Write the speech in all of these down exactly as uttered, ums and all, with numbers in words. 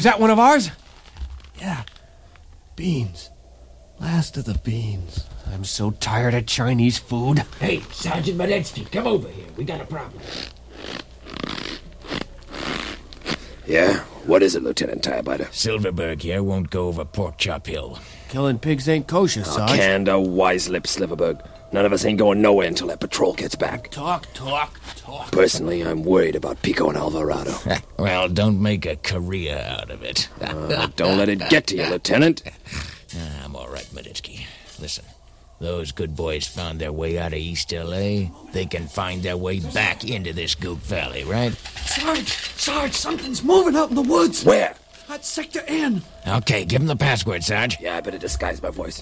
Was that one of ours? Yeah. Beans. Last of the beans. I'm so tired of Chinese food. Hey, Sergeant Medeski, come over here. We got a problem. Yeah? What is it, Lieutenant Tirebiter? Silverberg here won't go over Pork Chop Hill. Killing pigs ain't kosher, Oh, Sarge. Canda, wise-lipped Silverberg. None of us ain't going nowhere until that patrol gets back. Talk, talk, talk. Personally, I'm worried about Pico and Alvarado. Well, don't make a career out of it. uh, don't let it get to you, Lieutenant. I'm all right, Medeski. Listen, those good boys found their way out of East L A. They can find their way back into this Gook Valley, right? Sarge, Sarge, something's moving out in the woods. Where? At Sector N. Okay, give them the password, Sarge. Yeah, I better disguise my voice.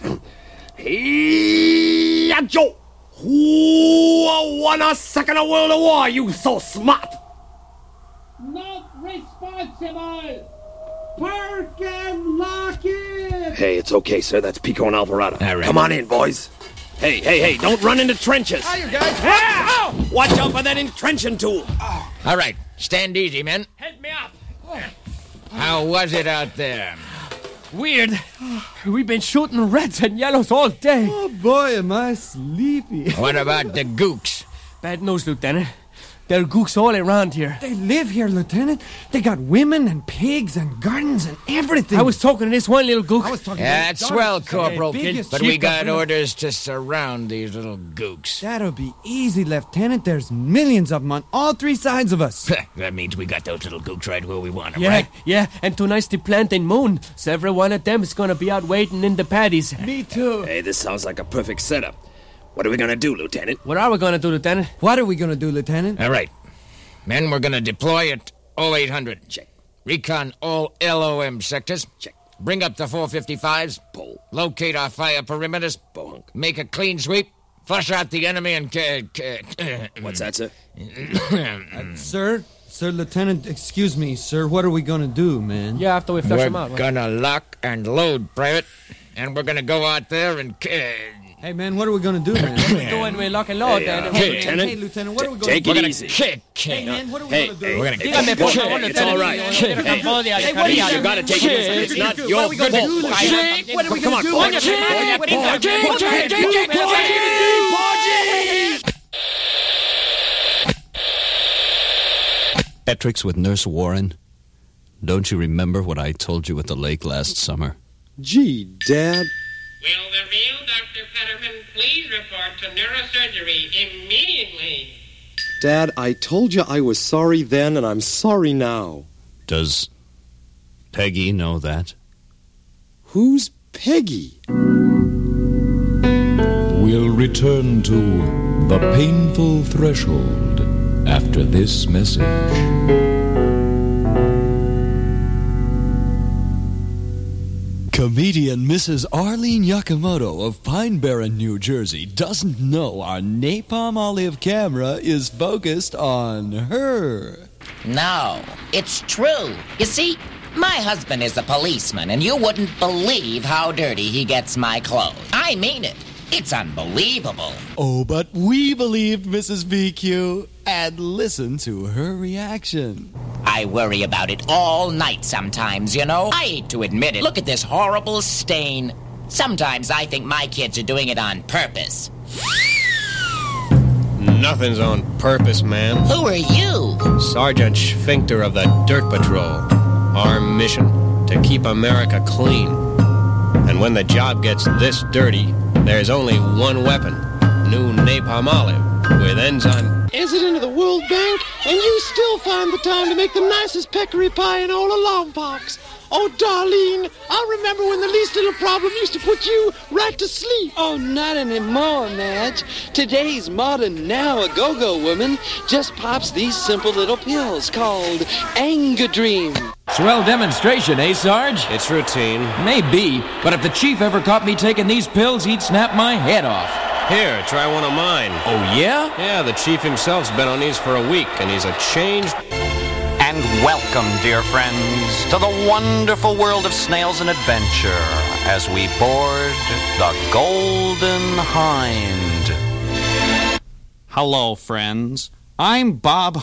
Hey, Joe! Who won a second World War? You so smart! Not responsible! Park and lock it! Hey, it's okay, sir. That's Pico and Alvarado. All right. Come on in, boys. Hey, hey, hey, don't run into trenches. Hiya, guys. Ah! Oh! Watch out for that entrenching tool. Oh. All right, stand easy, men. Help me up. How was it out there? Weird. We've been shooting reds and yellows all day. Oh, boy, am I sleepy. What about the Gooks? Bad news, Lieutenant. There are gooks all around here. They live here, Lieutenant. They got women and pigs and gardens and everything. I was talking to this one little gook. I was talking Yeah, to that's his swell, daughter. Corporal. The biggest But we chick got of- orders to surround these little Gooks. That'll be easy, Lieutenant. There's millions of them on all three sides of us. That means we got those little Gooks right where we want them, Yeah, right? yeah, and tonight's the planting moon. So every one of them is gonna be out waiting in the paddies. Me too. Hey, this sounds like a perfect setup. What are we gonna do, Lieutenant? What are we gonna do, Lieutenant? What are we gonna do, Lieutenant? All right. Men, we're gonna deploy at oh eight hundred. Check. Recon all L O M sectors. Check. Bring up the four fifty-fives. Pull. Locate our fire perimeters. Bohunk. Make a clean sweep. Flush out the enemy and... Uh, uh, What's that, sir? Sir? Sir, Lieutenant, excuse me, sir. What are we gonna do, man? Yeah, after we flush We're them out. right? gonna lock and load, Private. And we're gonna go out there and... Uh, Hey, man, what are we gonna do, man? We go and we lock and load. Hey, uh, then. hey, Hey, Lieutenant. hey, Lieutenant, what are we T- gonna take do? it we're gonna easy. kick. Hey, man, what are we Hey, gonna do? hey, We're gonna hey, Dígame, hey, por hey, favor, it's all right. Hey, Hey, Hey, what are you you gotta take it easy. It's not your What are we gonna do, fault. Lieutenant? What are we Come gonna on, do? boy. What are we gonna do? Etrix with Nurse Warren. Don't you remember what I told you at the lake last summer? Gee, Dad. Will the real Doctor Fetterman please report to neurosurgery immediately? Dad, I told you I was sorry then, and I'm sorry now. Does Peggy know that? Who's Peggy? We'll return to The Painful Threshold after this message. Comedian Missus Arlene Yakamoto of Pine Barren, New Jersey doesn't know our Napalm Olive camera is focused on her. No, it's true. You see, my husband is a policeman, and you wouldn't believe how dirty he gets my clothes. I mean it. It's unbelievable. Oh, but we believed Missus V Q and listen to her reaction. I worry about it all night sometimes, you know. I hate to admit it. Look at this horrible stain. Sometimes I think my kids are doing it on purpose. Nothing's on purpose, man. Who are you? Sergeant Schfinkter of the Dirt Patrol. Our mission, to keep America clean. And when the job gets this dirty, there's only one weapon. New Napalm Olive with enzyme. Is it into the World Bank? And you still find the time to make the nicest peccary pie in all of Longbox. Oh, Darlene, I remember when the least little problem used to put you right to sleep. Oh, not anymore, Madge. Today's modern now a go-go woman just pops these simple little pills called Angadream. Swell demonstration, eh, Sarge? It's routine. Maybe, but if the chief ever caught me taking these pills, he'd snap my head off. Here, try one of mine. Oh, yeah? Yeah, the chief himself's been on these for a week, and he's a changed... And welcome, dear friends, to the wonderful world of snails and adventure as we board the Golden Hind. Hello, friends. I'm Bob